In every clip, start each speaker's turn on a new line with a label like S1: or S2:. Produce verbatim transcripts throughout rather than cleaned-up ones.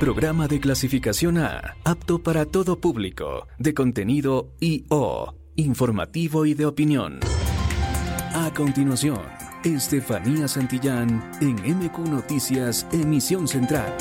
S1: Programa de clasificación A, apto para todo público, de contenido I O, informativo y de opinión. A continuación, Estefanía Santillán en M Q Noticias, emisión central.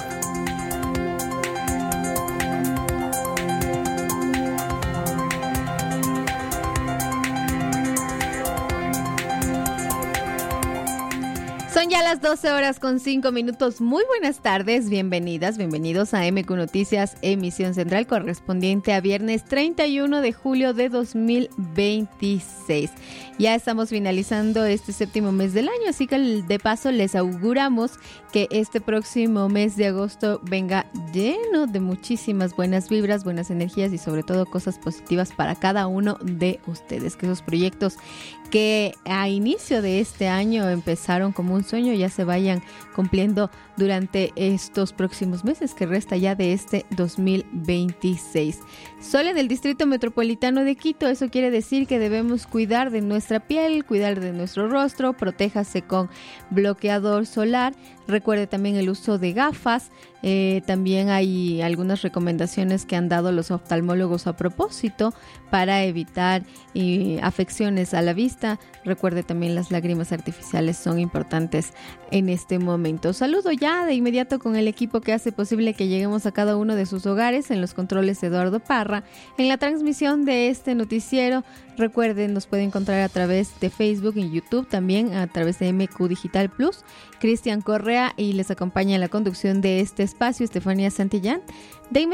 S2: Son ya las doce horas con cinco minutos. Muy buenas tardes, bienvenidas, bienvenidos a M Q Noticias, emisión central correspondiente a viernes treinta y uno de julio de dos mil veintiséis. Ya estamos finalizando este séptimo mes del año, así que de paso les auguramos que este próximo mes de agosto venga lleno de muchísimas buenas vibras, buenas energías y sobre todo cosas positivas para cada uno de ustedes. Que esos proyectos que a inicio de este año empezaron como un sueño ya se vayan cumpliendo durante estos próximos meses que resta ya de este dos mil veintiséis. Sol en el Distrito Metropolitano de Quito, eso quiere decir que debemos cuidar de nuestra piel, cuidar de nuestro rostro, protéjase con bloqueador solar. Recuerde también el uso de gafas. Eh, también hay algunas recomendaciones que han dado los oftalmólogos a propósito para evitar eh, afecciones a la vista. Recuerde también las lágrimas artificiales son importantes en este momento. Saludo ya de inmediato con el equipo que hace posible que lleguemos a cada uno de sus hogares. En los controles Eduardo Parra, en la transmisión de este noticiero. Recuerden, nos puede encontrar a través de Facebook y YouTube, también a través de M Q Digital Plus. Cristian Correa y les acompaña en la conducción de este espacio Estefanía Santillán. De